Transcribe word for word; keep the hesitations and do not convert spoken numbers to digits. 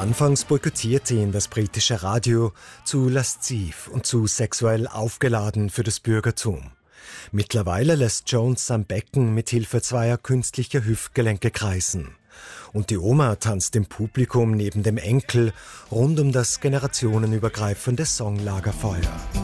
Anfangs boykottierte ihn das britische Radio, zu lasziv und zu sexuell aufgeladen für das Bürgertum. Mittlerweile lässt Jones sein Becken mit Hilfe zweier künstlicher Hüftgelenke kreisen. Und die Oma tanzt im Publikum neben dem Enkel rund um das generationenübergreifende Songlagerfeuer.